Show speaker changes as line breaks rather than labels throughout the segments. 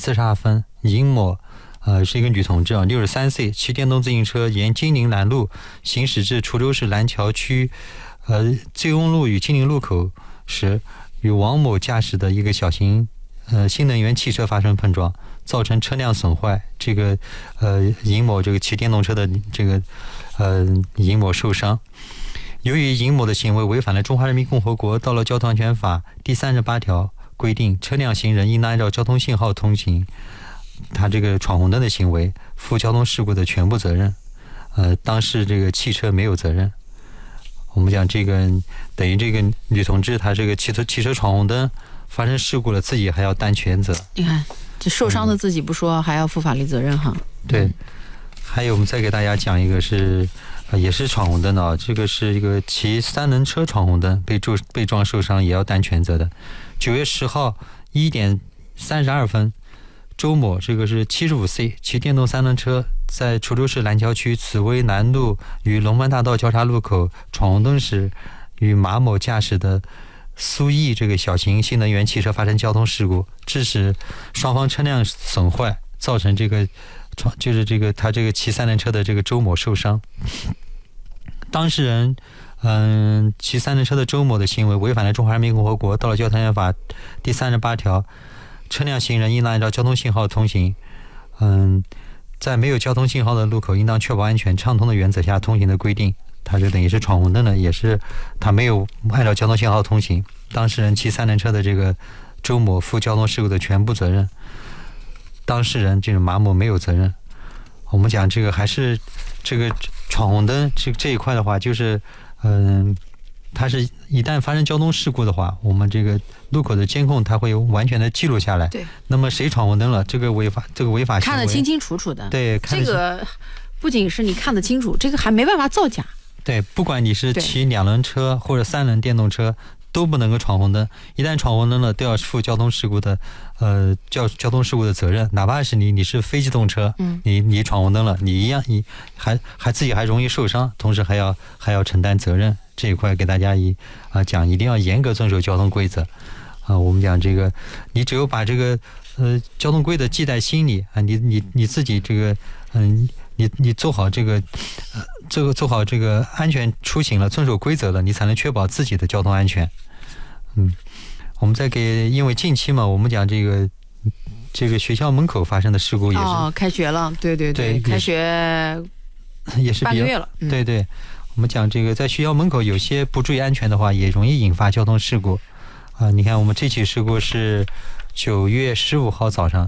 42分，尹某是一个女同志63岁，骑电动自行车沿金陵南路行驶至滁州市蓝桥区醉翁路与金陵路口时，与王某驾驶的一个小型新能源汽车发生碰撞，造成车辆损坏。这个尹某这个骑电动车的这个尹某受伤。由于尹某的行为违反了中华人民共和国道路交通安全法第38条规定，车辆行人应当按照交通信号通行，他这个闯红灯的行为负交通事故的全部责任，当事这个汽车没有责任。我们讲这个等于这个女同志她这个汽车闯红灯发生事故了，自己还要担全责。
你看这受伤的自己不说，还要负法律责任哈。
对，还有我们再给大家讲一个是也是闯红灯的这个是一个骑三轮车闯红灯被撞受伤也要担全责的。9月10号1点32分，周某这个是75岁，骑电动三轮车在滁州市蓝桥区紫薇南路与龙门大道交叉路口闯红灯时，与马某驾驶的苏 E 这个小型新能源汽车发生交通事故，致使双方车辆损坏，造成这个就是这个他这个骑三轮车的这个周某受伤。当事人骑三轮车的周某的行为违反了中华人民共和国道路交通安全法第38条，车辆行人应当按照交通信号通行。在没有交通信号的路口应当确保安全畅通的原则下通行的规定。他就等于是闯红灯的，也是他没有按照交通信号通行，当事人骑三轮车的这个周某负交通事故的全部责任，当事人就是马某没有责任。我们讲这个还是这个闯红灯这一块的话，就是它是一旦发生交通事故的话，我们这个路口的监控它会完全的记录下来。对，那么谁闯红灯了，这个违法行为
看得清清楚楚的。
对，
这个不仅是你看得清楚，这个还没办法造假。
对，不管你是骑2轮车或者3轮电动车，都不能够闯红灯。一旦闯红灯了，都要负交通事故的交通事故的责任。哪怕是你是非机动车，你闯红灯了，你一样你还自己还容易受伤，同时还要承担责任。这一块给大家讲，一定要严格遵守交通规则我们讲这个，你只有把这个交通规则记在心里你自己这个你做好这个做好这个安全出行了，遵守规则了，你才能确保自己的交通安全。我们再因为近期嘛，我们讲这个学校门口发生的事故也是
开学了，对，开学
也是
半个月了，
对，我们讲这个在学校门口有些不注意安全的话，也容易引发交通事故你看我们这起事故是9月15号早上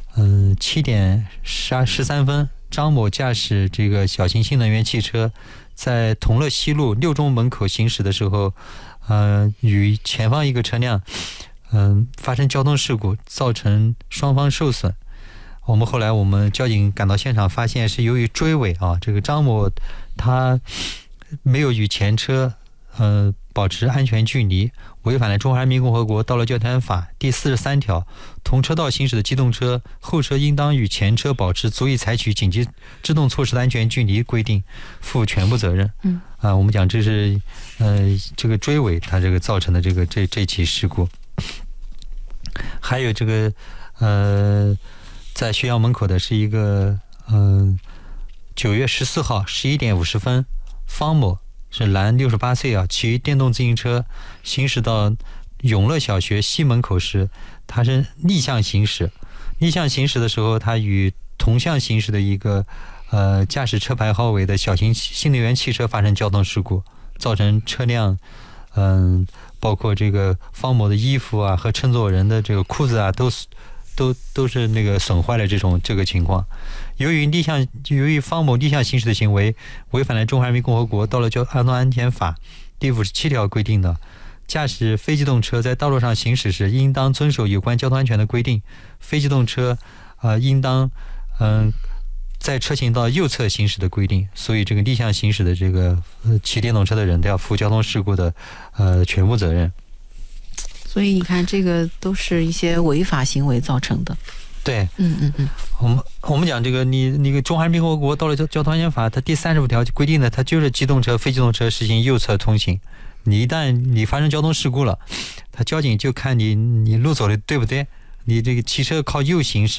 7点13分，张某驾驶这个小型新能源汽车在同乐西路6中门口行驶的时候与前方一个车辆发生交通事故，造成双方受损。后来我们交警赶到现场，发现是由于追尾这个张某他没有与前车保持安全距离，违反了中华人民共和国道路交通安全法第43条，同车道行驶的机动车后车应当与前车保持足以采取紧急制动措施的安全距离规定，负全部责任。我们讲这是这个追尾它这个造成的这起事故。还有这个在学校门口的是一个9月14号11点50分，方某是男68岁骑电动自行车行驶到永乐小学西门口时，他是逆向行驶的时候，他与同向行驶的一个驾驶车牌号为的小型新能源汽车发生交通事故，造成车辆包括这个方某的衣服和乘坐人的这个裤子都是那个损坏了这个情况。由于方某逆向行驶的行为违反了中华人民共和国道路交通安全法第57条规定的，驾驶非机动车在道路上行驶时应当遵守有关交通安全的规定，非机动车应当在车行道右侧行驶的规定。所以这个逆向行驶的这个骑电动车的人都要负交通事故的全部责任。
所以你看，这个都是一些违法行为造成的。
对，我们讲这个，你那个中华人民共和国道路交通安全法它第35条规定的，它就是机动车、非机动车实行右侧通行。你一旦你发生交通事故了，他交警就看你路走的对不对，你这个骑车靠右行驶。